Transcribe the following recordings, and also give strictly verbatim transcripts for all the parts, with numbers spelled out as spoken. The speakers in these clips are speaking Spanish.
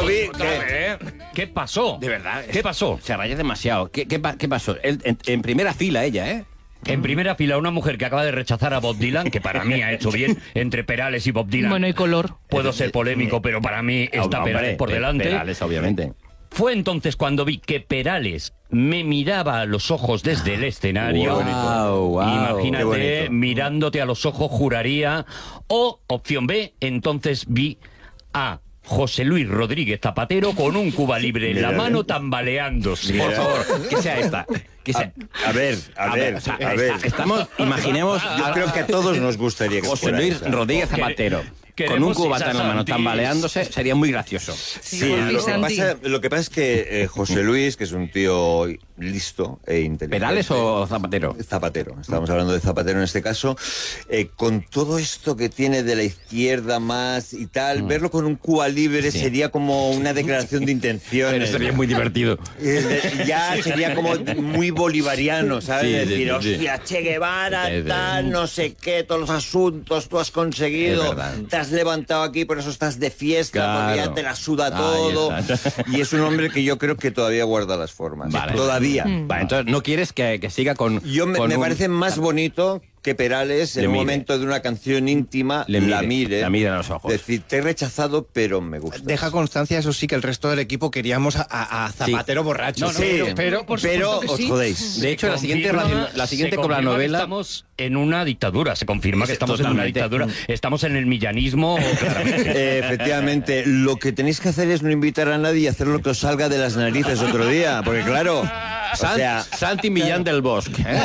cuando vi... Otra que- vez, ¿qué pasó? De verdad. ¿Qué pasó? Se raya demasiado. ¿Qué, qué, pa- qué pasó? Él, en, en primera fila ella, ¿eh? En primera fila, una mujer que acaba de rechazar a Bob Dylan, que para mí ha hecho bien, entre Perales y Bob Dylan. Bueno, y color. Puedo ser polémico, pero para mí está Hombre, Perales por Pe- delante. Perales, obviamente. Fue entonces cuando vi que Perales me miraba a los ojos desde el escenario. Guau, guau, qué Imagínate, bonito. mirándote a los ojos, juraría. O, opción B, entonces vi a José Luis Rodríguez Zapatero con un Cuba Libre en la Mira, mano tambaleándose. Por favor, que sea esta. Que sea... A, a ver, a, ver, o sea, a ver. está- estamos, imaginemos... Yo creo que a todos nos gustaría que José fuera Luis esa. Rodríguez Zapatero. Con un Queremos cubata en la mano Santis. tambaleándose sería muy gracioso. Sí, por fin, lo que, Santi. pasa, lo que pasa es que eh, José Luis, que es un tío listo e inteligente... ¿Perales o Zapatero? Zapatero, estamos hablando de Zapatero en este caso, eh, con todo esto que tiene de la izquierda más y tal, verlo con un Cuba Libre Sí. sería como una declaración de intenciones. Pero sería muy divertido. Eh, de- ya sería como muy bolivariano, ¿sabes? Sí, sí, Decir, sí, sí. hostia, Che Guevara, Sí, sí. tal, no sé qué, todos los asuntos tú has Es conseguido, verdad. te has levantado aquí, por eso estás de fiesta, porque Claro. ya te la suda Ahí todo. está. Y es un hombre que yo creo que todavía guarda las formas. Vale. Todavía. Vale, entonces no quieres que, que siga con... Yo me, con me un- parece más bonito que Perales en Le un mire. momento de una canción íntima Le la mire, mire. la mire a los ojos. Decir, te he rechazado, pero me gusta. Deja constancia, eso sí, que el resto del equipo queríamos a, a- a Zapatero borracho. No, no, Sí, pero- pero, por pero supuesto que os sí. jodéis. De hecho, la siguiente, Confirma- radio- la siguiente se con la confirma que novela... Estamos en una dictadura, se confirma que estamos en una Totalmente. dictadura. Estamos en el millanismo, claramente. Eh, efectivamente, lo que tenéis que hacer es no invitar a nadie y hacer lo que os salga de las narices otro día, porque claro, o San- sea, Santi Millán del Bosque. ¿eh?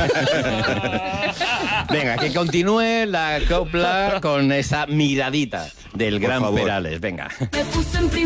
Venga, que continúe la copla con esa miradita del gran favor. Perales. Venga. Me puse en primer